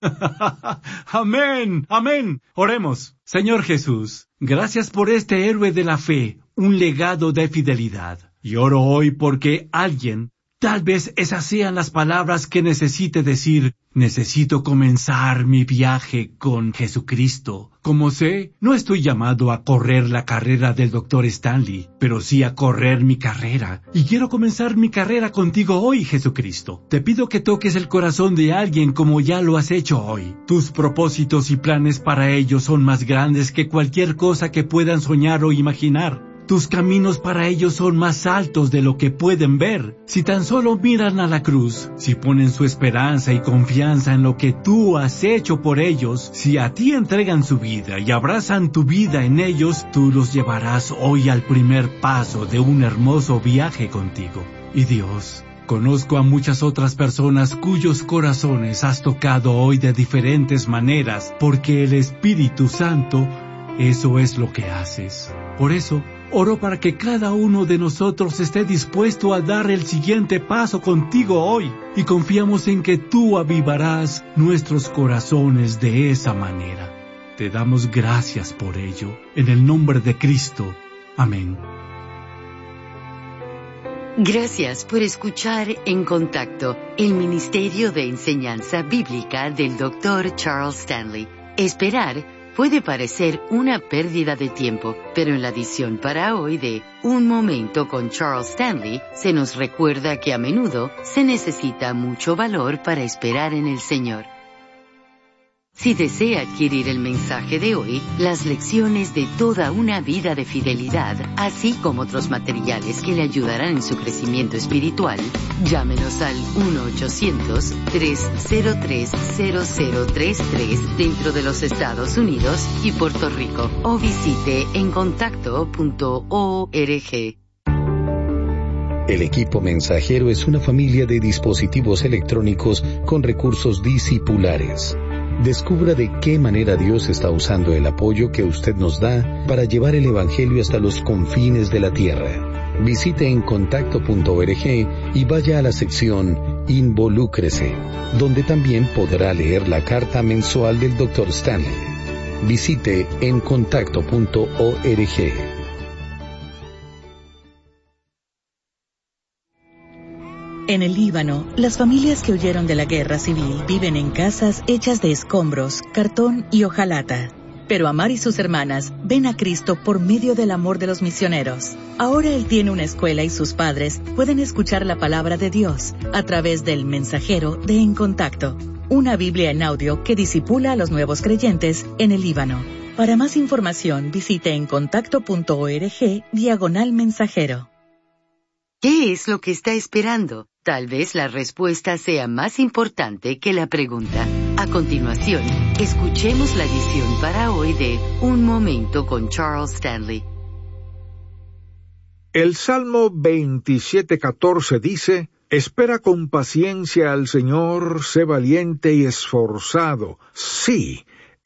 Speaker 6: Amén, amén. Oremos. Señor Jesús, gracias por este héroe de la fe, un legado de fidelidad. Y oro hoy porque alguien, tal vez esas sean las palabras que necesite decir, necesito comenzar mi viaje con Jesucristo. Como sé, no estoy llamado a correr la carrera del doctor Stanley, pero sí a correr mi carrera. Y quiero comenzar mi carrera contigo hoy, Jesucristo. Te pido que toques el corazón de alguien como ya lo has hecho hoy. Tus propósitos y planes para ellos son más grandes que cualquier cosa que puedan soñar o imaginar. Tus caminos para ellos son más altos de lo que pueden ver. Si tan solo miran a la cruz, si ponen su esperanza y confianza en lo que tú has hecho por ellos, si a ti entregan su vida y abrazan tu vida en ellos, tú los llevarás hoy al primer paso de un hermoso viaje contigo. Y Dios, conozco a muchas otras personas cuyos corazones has tocado hoy de diferentes maneras, porque el Espíritu Santo, eso es lo que haces. Por eso, oro para que cada uno de nosotros esté dispuesto a dar el siguiente paso contigo hoy, y confiamos en que tú avivarás nuestros corazones de esa manera. Te damos gracias por ello, en el nombre de Cristo. Amén.
Speaker 2: Gracias por escuchar En Contacto, el Ministerio de Enseñanza Bíblica del doctor Charles Stanley. Esperar puede parecer una pérdida de tiempo, pero en la edición para hoy de Un Momento con Charles Stanley, se nos recuerda que a menudo se necesita mucho valor para esperar en el Señor. Si desea adquirir el mensaje de hoy, las lecciones de toda una vida de fidelidad, así como otros materiales que le ayudarán en su crecimiento espiritual, llámenos al uno ochocientos, tres cero tres, cero cero tres tres dentro de los Estados Unidos y Puerto Rico, o visite en contacto punto org.
Speaker 3: El equipo mensajero es una familia de dispositivos electrónicos con recursos discipulares. Descubra de qué manera Dios está usando el apoyo que usted nos da para llevar el Evangelio hasta los confines de la tierra. Visite en contacto punto org y vaya a la sección Involúcrese, donde también podrá leer la carta mensual del doctor Stanley. Visite en contacto punto org.
Speaker 7: En el Líbano, las familias que huyeron de la guerra civil viven en casas hechas de escombros, cartón y hojalata. Pero Amar y sus hermanas ven a Cristo por medio del amor de los misioneros. Ahora él tiene una escuela y sus padres pueden escuchar la palabra de Dios a través del Mensajero de En Contacto, una Biblia en audio que discipula a los nuevos creyentes en el Líbano. Para más información, visite en contacto punto org diagonal mensajero.
Speaker 2: ¿Qué es lo que está esperando? Tal vez la respuesta sea más importante que la pregunta. A continuación, escuchemos la edición para hoy de Un Momento con Charles Stanley.
Speaker 1: El Salmo veintisiete catorce dice: Espera con paciencia al Señor, sé valiente y esforzado. Sí,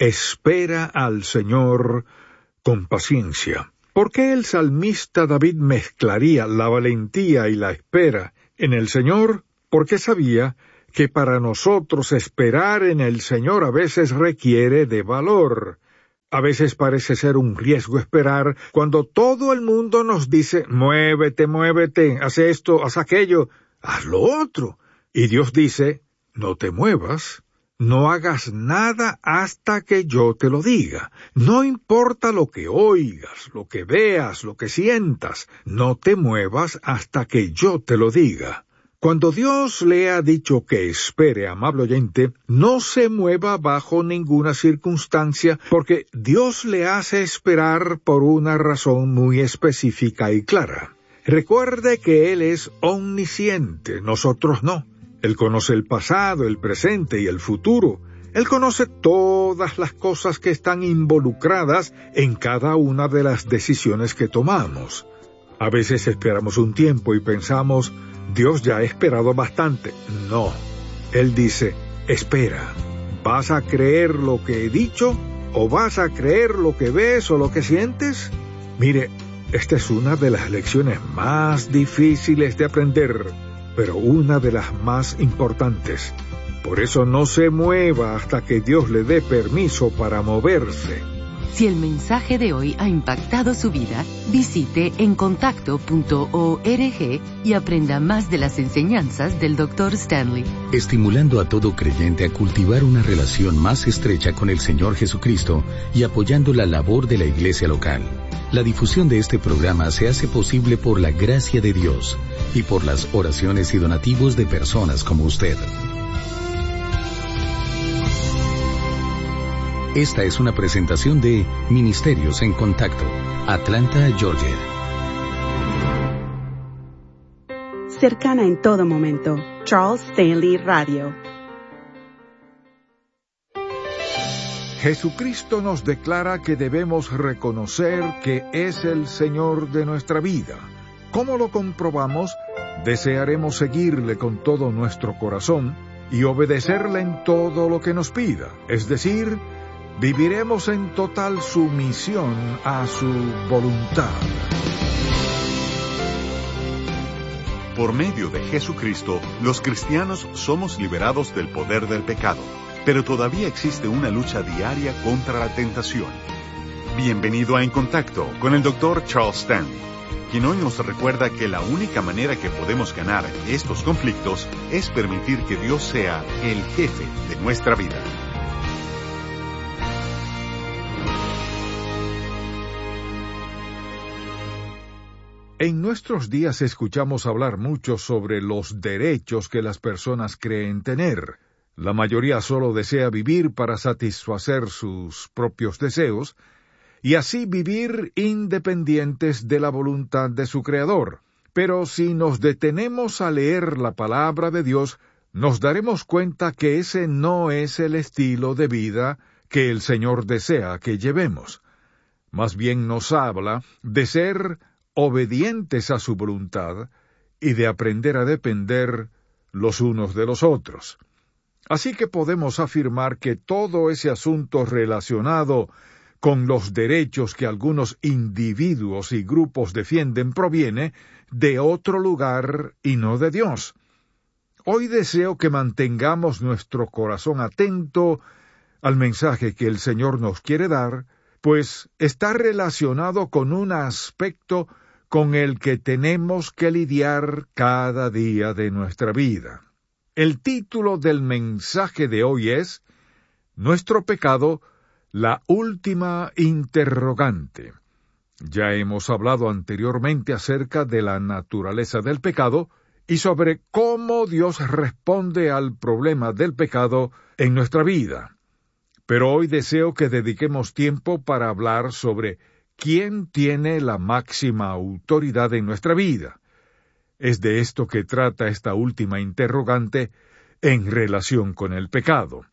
Speaker 1: espera al Señor con paciencia. ¿Por qué el salmista David mezclaría la valentía y la espera en el Señor? Porque sabía que para nosotros esperar en el Señor a veces requiere de valor. A veces parece ser un riesgo esperar cuando todo el mundo nos dice: muévete, muévete, haz esto, haz aquello, haz lo otro. Y Dios dice: no te muevas, no hagas nada hasta que yo te lo diga. No importa lo que oigas, lo que veas, lo que sientas, no te muevas hasta que yo te lo diga. Cuando Dios le ha dicho que espere, amable oyente, no se mueva bajo ninguna circunstancia, porque Dios le hace esperar por una razón muy específica y clara. Recuerde que Él es omnisciente, nosotros no. Él conoce el pasado, el presente y el futuro. Él conoce todas las cosas que están involucradas en cada una de las decisiones que tomamos. A veces esperamos un tiempo y pensamos: Dios ya ha esperado bastante. No. Él dice: espera. ¿Vas a creer lo que he dicho? ¿O vas a creer lo que ves o lo que sientes? Mire, esta es una de las lecciones más difíciles de aprender, pero una de las más importantes. Por eso no se mueva hasta que Dios le dé permiso para moverse.
Speaker 2: Si el mensaje de hoy ha impactado su vida, visite encontacto punto org y aprenda más de las enseñanzas del doctor Stanley.
Speaker 3: Estimulando a todo creyente a cultivar una relación más estrecha con el Señor Jesucristo y apoyando la labor de la iglesia local. La difusión de este programa se hace posible por la gracia de Dios y por las oraciones y donativos de personas como usted. Esta es una presentación de Ministerios en Contacto, Atlanta, Georgia.
Speaker 4: Cercana en todo momento, Charles Stanley Radio.
Speaker 1: Jesucristo nos declara que debemos reconocer que es el Señor de nuestra vida. ¿Cómo lo comprobamos? Desearemos seguirle con todo nuestro corazón y obedecerle en todo lo que nos pida, es decir, viviremos en total sumisión a su voluntad.
Speaker 8: Por medio de Jesucristo, los cristianos somos liberados del poder del pecado, pero todavía existe una lucha diaria contra la tentación. Bienvenido a En Contacto con el doctor Charles Stanley, quien hoy nos recuerda que la única manera que podemos ganar estos conflictos es permitir que Dios sea el jefe de nuestra vida.
Speaker 1: En nuestros días escuchamos hablar mucho sobre los derechos que las personas creen tener. La mayoría solo desea vivir para satisfacer sus propios deseos y así vivir independientes de la voluntad de su Creador. Pero si nos detenemos a leer la palabra de Dios, nos daremos cuenta que ese no es el estilo de vida que el Señor desea que llevemos. Más bien nos habla de ser obedientes a su voluntad y de aprender a depender los unos de los otros. Así que podemos afirmar que todo ese asunto relacionado con los derechos que algunos individuos y grupos defienden proviene de otro lugar y no de Dios. Hoy deseo que mantengamos nuestro corazón atento al mensaje que el Señor nos quiere dar, pues está relacionado con un aspecto con el que tenemos que lidiar cada día de nuestra vida. El título del mensaje de hoy es Nuestro pecado, la última interrogante. Ya hemos hablado anteriormente acerca de la naturaleza del pecado y sobre cómo Dios responde al problema del pecado en nuestra vida. Pero hoy deseo que dediquemos tiempo para hablar sobre quién tiene la máxima autoridad en nuestra vida. Es de esto que trata esta última interrogante en relación con el pecado.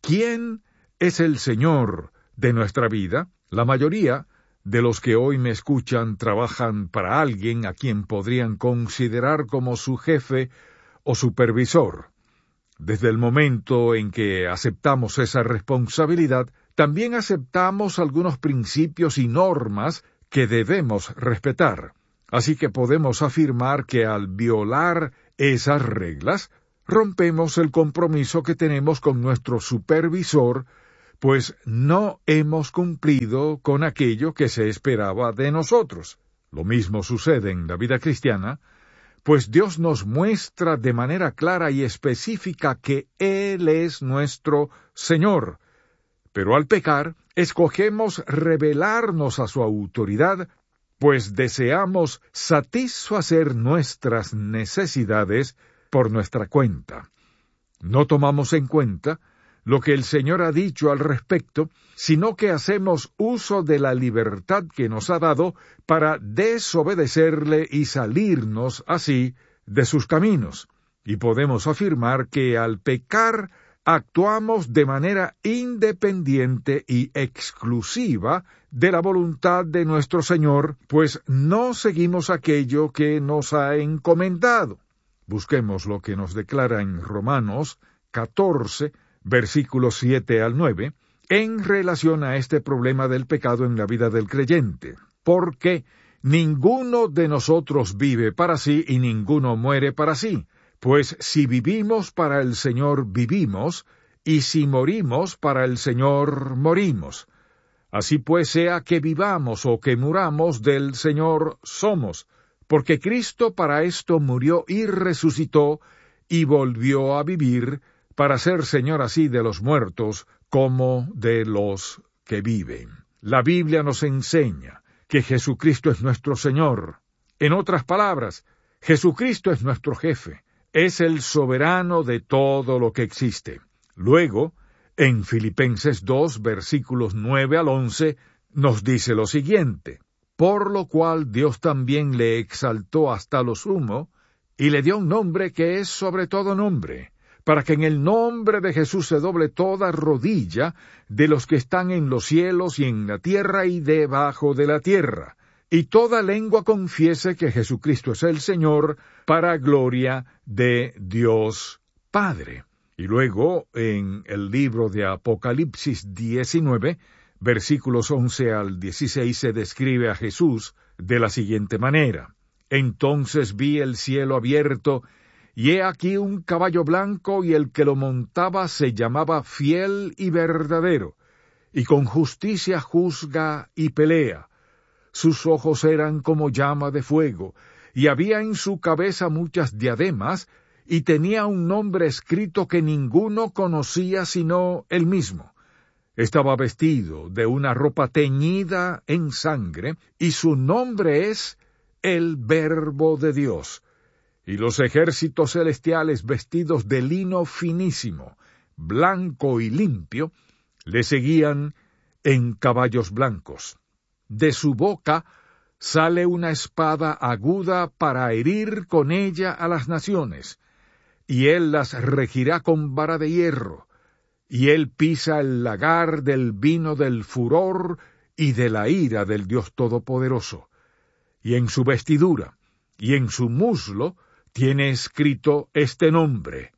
Speaker 1: ¿quién es el Señor de nuestra vida? La mayoría de los que hoy me escuchan trabajan para alguien a quien podrían considerar como su jefe o supervisor. Desde el momento en que aceptamos esa responsabilidad, también aceptamos algunos principios y normas que debemos respetar. Así que podemos afirmar que al violar esas reglas, rompemos el compromiso que tenemos con nuestro supervisor, pues no hemos cumplido con aquello que se esperaba de nosotros. Lo mismo sucede en la vida cristiana, pues Dios nos muestra de manera clara y específica que Él es nuestro Señor. Pero al pecar, escogemos rebelarnos a su autoridad, pues deseamos satisfacer nuestras necesidades por nuestra cuenta. No tomamos en cuenta lo que el Señor ha dicho al respecto, sino que hacemos uso de la libertad que nos ha dado para desobedecerle y salirnos así de sus caminos. Y podemos afirmar que al pecar actuamos de manera independiente y exclusiva de la voluntad de nuestro Señor, pues no seguimos aquello que nos ha encomendado. Busquemos lo que nos declara en Romanos catorce, versículos siete al nueve, en relación a este problema del pecado en la vida del creyente. Porque ninguno de nosotros vive para sí y ninguno muere para sí. Pues si vivimos para el Señor vivimos, y si morimos para el Señor morimos. Así pues, sea que vivamos o que muramos, del Señor somos, porque Cristo para esto murió y resucitó, y volvió a vivir, para ser Señor así de los muertos como de los que viven. La Biblia nos enseña que Jesucristo es nuestro Señor. En otras palabras, Jesucristo es nuestro jefe. Es el soberano de todo lo que existe. Luego, en Filipenses dos, versículos nueve al once, nos dice lo siguiente: por lo cual Dios también le exaltó hasta lo sumo, y le dio un nombre que es sobre todo nombre, para que en el nombre de Jesús se doble toda rodilla de los que están en los cielos y en la tierra y debajo de la tierra, y toda lengua confiese que Jesucristo es el Señor, para gloria de Dios Padre. Y luego, en el libro de Apocalipsis diecinueve, versículos once al dieciséis, se describe a Jesús de la siguiente manera: entonces vi el cielo abierto, y he aquí un caballo blanco, y el que lo montaba se llamaba Fiel y Verdadero, y con justicia juzga y pelea. Sus ojos eran como llama de fuego, y había en su cabeza muchas diademas, y tenía un nombre escrito que ninguno conocía sino él mismo. Estaba vestido de una ropa teñida en sangre, y su nombre es el Verbo de Dios. Y los ejércitos celestiales, vestidos de lino finísimo, blanco y limpio, le seguían en caballos blancos. De su boca sale una espada aguda para herir con ella a las naciones, y él las regirá con vara de hierro, y él pisa el lagar del vino del furor y de la ira del Dios Todopoderoso. Y en su vestidura y en su muslo tiene escrito este nombre: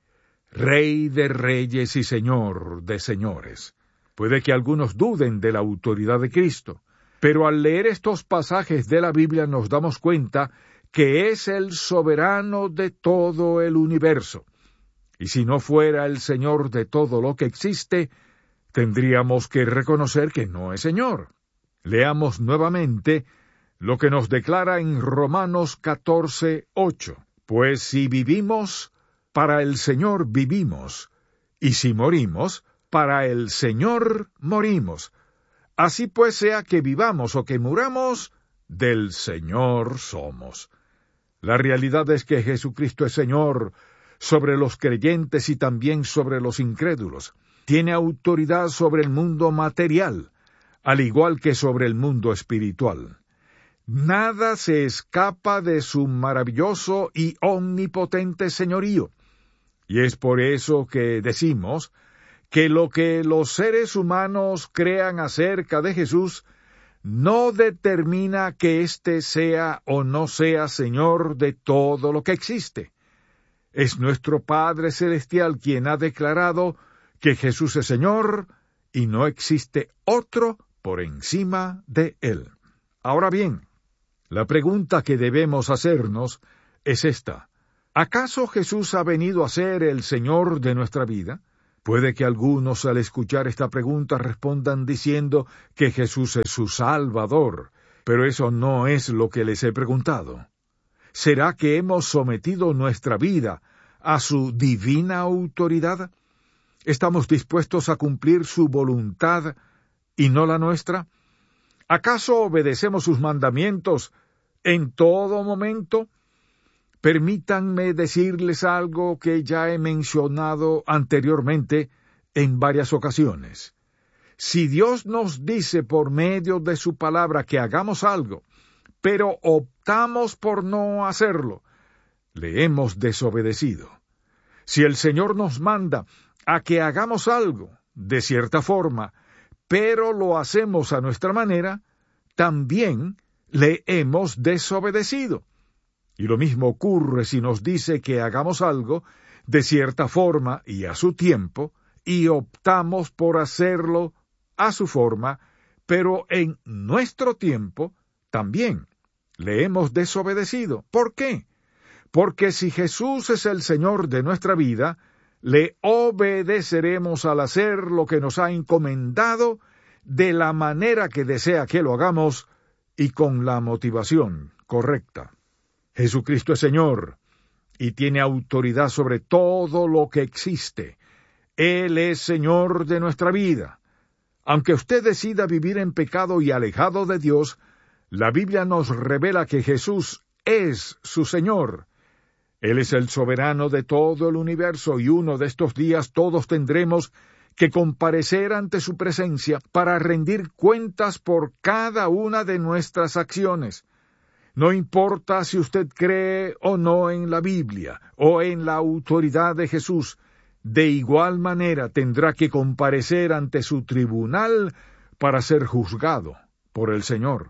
Speaker 1: Rey de Reyes y Señor de Señores. Puede que algunos duden de la autoridad de Cristo, pero al leer estos pasajes de la Biblia nos damos cuenta que es el soberano de todo el universo. Y si no fuera el Señor de todo lo que existe, tendríamos que reconocer que no es Señor. Leamos nuevamente lo que nos declara en Romanos catorce, ocho. Pues si vivimos, para el Señor vivimos, y si morimos, para el Señor morimos. Así pues, sea que vivamos o que muramos, del Señor somos. La realidad es que Jesucristo es Señor sobre los creyentes y también sobre los incrédulos. Tiene autoridad sobre el mundo material, al igual que sobre el mundo espiritual. Nada se escapa de su maravilloso y omnipotente señorío. Y es por eso que decimos que lo que los seres humanos crean acerca de Jesús no determina que éste sea o no sea Señor de todo lo que existe. Es nuestro Padre Celestial quien ha declarado que Jesús es Señor y no existe otro por encima de Él. Ahora bien, la pregunta que debemos hacernos es esta: ¿acaso Jesús ha venido a ser el Señor de nuestra vida? Puede que algunos al escuchar esta pregunta respondan diciendo que Jesús es su Salvador, pero eso no es lo que les he preguntado. ¿Será que hemos sometido nuestra vida a su divina autoridad? ¿Estamos dispuestos a cumplir su voluntad y no la nuestra? ¿Acaso obedecemos sus mandamientos en todo momento? Permítanme decirles algo que ya he mencionado anteriormente en varias ocasiones. Si Dios nos dice por medio de su palabra que hagamos algo, pero optamos por no hacerlo, le hemos desobedecido. Si el Señor nos manda a que hagamos algo, de cierta forma, pero lo hacemos a nuestra manera, también le hemos desobedecido. Y lo mismo ocurre si nos dice que hagamos algo de cierta forma y a su tiempo, y optamos por hacerlo a su forma, pero en nuestro tiempo también le hemos desobedecido. ¿Por qué? Porque si Jesús es el Señor de nuestra vida, le obedeceremos al hacer lo que nos ha encomendado de la manera que desea que lo hagamos y con la motivación correcta. Jesucristo es Señor y tiene autoridad sobre todo lo que existe. Él es Señor de nuestra vida. Aunque usted decida vivir en pecado y alejado de Dios, la Biblia nos revela que Jesús es su Señor. Él es el soberano de todo el universo y uno de estos días todos tendremos que comparecer ante su presencia para rendir cuentas por cada una de nuestras acciones. No importa si usted cree o no en la Biblia o en la autoridad de Jesús, de igual manera tendrá que comparecer ante su tribunal para ser juzgado por el Señor.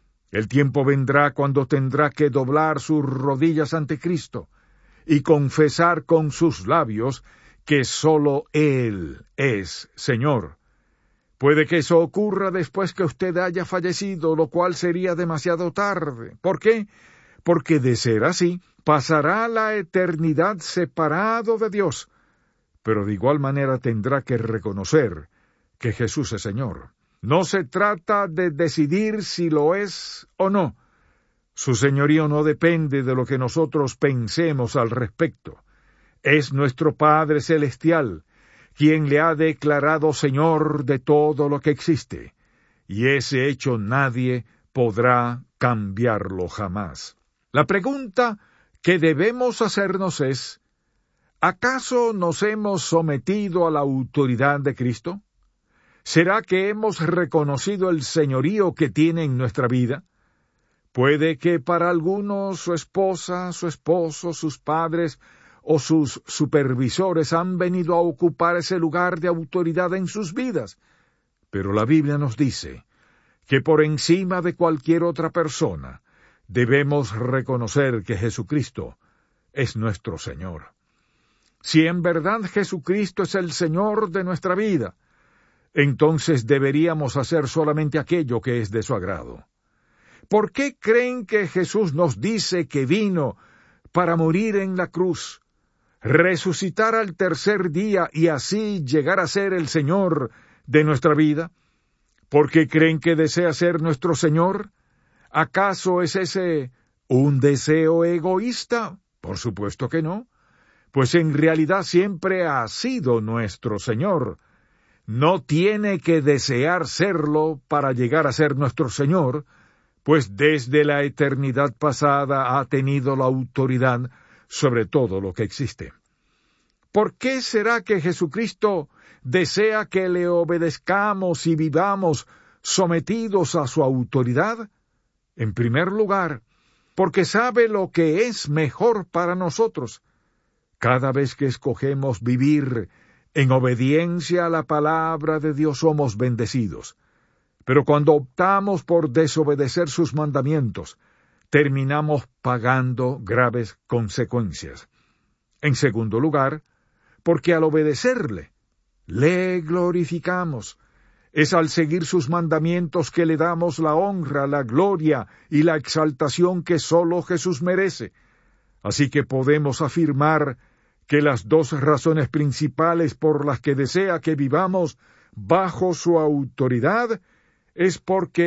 Speaker 1: El tiempo vendrá cuando tendrá que doblar sus rodillas ante Cristo y confesar con sus labios que sólo Él es Señor. Puede que eso ocurra después que usted haya fallecido, lo cual sería demasiado tarde. ¿Por qué? Porque de ser así, pasará la eternidad separado de Dios, pero de igual manera tendrá que reconocer que Jesús es Señor. No se trata de decidir si lo es o no. Su señorío no depende de lo que nosotros pensemos al respecto. Es nuestro Padre Celestial quien le ha declarado Señor de todo lo que existe, y ese hecho nadie podrá cambiarlo jamás. La pregunta que debemos hacernos es, ¿acaso nos hemos sometido a la autoridad de Cristo? ¿Será que hemos reconocido el señorío que tiene en nuestra vida? Puede que para algunos su esposa, su esposo, sus padres o sus supervisores han venido a ocupar ese lugar de autoridad en sus vidas, pero la Biblia nos dice que por encima de cualquier otra persona debemos reconocer que Jesucristo es nuestro Señor. Si en verdad Jesucristo es el Señor de nuestra vida, entonces deberíamos hacer solamente aquello que es de su agrado. ¿Por qué creen que Jesús nos dice que vino para morir en la cruz, resucitar al tercer día y así llegar a ser el Señor de nuestra vida? ¿Por qué creen que desea ser nuestro Señor? ¿Acaso es ese un deseo egoísta? Por supuesto que no, pues en realidad siempre ha sido nuestro Señor. No tiene que desear serlo para llegar a ser nuestro Señor, pues desde la eternidad pasada ha tenido la autoridad sobre todo lo que existe. ¿Por qué será que Jesucristo desea que le obedezcamos y vivamos sometidos a su autoridad? En primer lugar, porque sabe lo que es mejor para nosotros. Cada vez que escogemos vivir En obediencia a la palabra de Dios somos bendecidos. Pero cuando optamos por desobedecer sus mandamientos, terminamos pagando graves consecuencias. En segundo lugar, porque al obedecerle, le glorificamos. Es al seguir sus mandamientos que le damos la honra, la gloria y la exaltación que sólo Jesús merece. Así que podemos afirmar que las dos razones principales por las que desea que vivamos bajo su autoridad es porque